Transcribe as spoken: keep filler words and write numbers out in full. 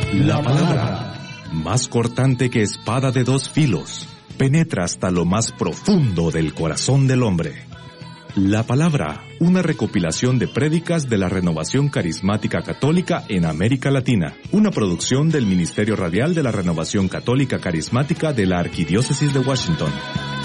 La palabra, más cortante que espada de dos filos, penetra hasta lo más profundo del corazón del hombre. La palabra, una recopilación de prédicas de la Renovación Carismática Católica en América Latina, una producción del Ministerio Radial de la Renovación Católica Carismática de la Arquidiócesis de Washington.